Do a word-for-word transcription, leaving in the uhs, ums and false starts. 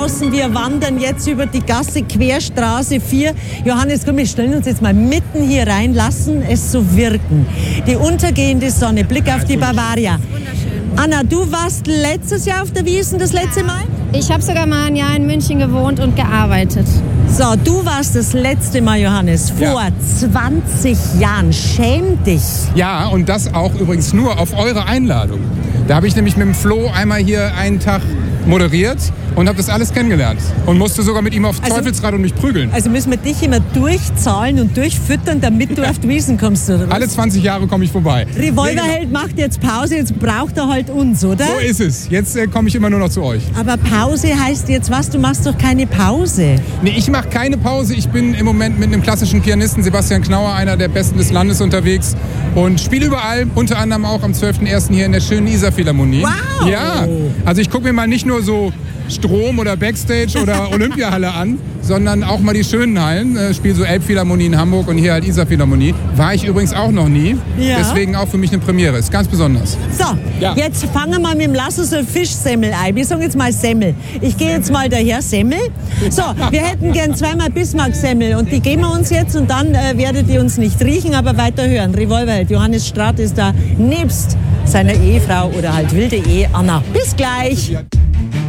draußen. Wir wandern jetzt über die Gasse Querstraße vier. Johannes, komm, wir stellen uns jetzt mal mitten hier rein, lassen es so wirken. Die untergehende Sonne, Blick auf die Bavaria. Anna, du warst letztes Jahr auf der Wiesn, das letzte Mal? Ich habe sogar mal ein Jahr in München gewohnt und gearbeitet. So, du warst das letzte Mal, Johannes, vor ja. zwanzig Jahren. Schäm dich. Ja, und das auch übrigens nur auf eure Einladung. Da habe ich nämlich mit dem Flo einmal hier einen Tag moderiert und habe das alles kennengelernt. Und musste sogar mit ihm auf also, Teufelsrad und mich prügeln. Also müssen wir dich immer durchzahlen und durchfüttern, damit du ja. auf die Wiesn kommst, oder was? Alle zwanzig Jahre komme ich vorbei. Revolverheld macht jetzt Pause, jetzt braucht er halt uns, oder? So ist es. Jetzt äh, komme ich immer nur noch zu euch. Aber Pause heißt jetzt was? Du machst doch keine Pause. Nee, ich mache keine Pause. Ich bin im Moment mit einem klassischen Pianisten, Sebastian Knauer, einer der Besten des Landes, unterwegs. Und spiele überall, unter anderem auch am zwölften ersten hier in der schönen Isar-Philharmonie. Wow! Ja, also ich gucke mir mal nicht nur so Strom oder Backstage oder Olympiahalle an, sondern auch mal die schönen Hallen. Ich spiele so Elbphilharmonie in Hamburg und hier halt Isar-Philharmonie. War ich übrigens auch noch nie. Ja. Deswegen auch für mich eine Premiere. Ist ganz besonders. So, ja. Jetzt fangen wir mal mit dem Lasso so Fischsemmel ein. Wir sagen jetzt mal Semmel. Ich gehe jetzt mal daher, Semmel. So, wir hätten gern zweimal Bismarck-Semmel und die geben wir uns jetzt und dann äh, werdet ihr uns nicht riechen, aber weiter hören. Revolverheld, Johannes Straat ist da nebst seiner Ehefrau oder halt wilde Ehe Anna. Bis gleich.